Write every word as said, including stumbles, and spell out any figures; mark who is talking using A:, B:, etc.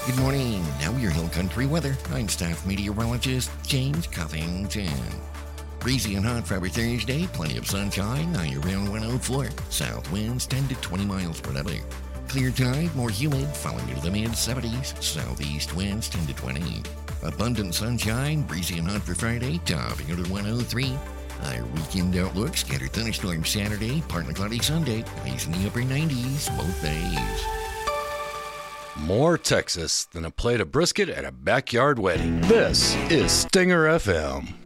A: Good morning. Now your Hill Country weather. I'm staff meteorologist James Covington. Breezy and hot for every Thursday. Plenty of sunshine. High around one oh four. South winds ten to twenty miles per hour. Clear tide, more humid, falling into the mid seventies. Southeast winds ten to twenty. Abundant sunshine. Breezy and hot for Friday. Topping out at one oh three. Our weekend outlook. Scattered thunderstorms Saturday. Partly cloudy Sunday. Highs in the upper nineties both days.
B: More Texas than a plate of brisket at a backyard wedding. This is Stinger F M.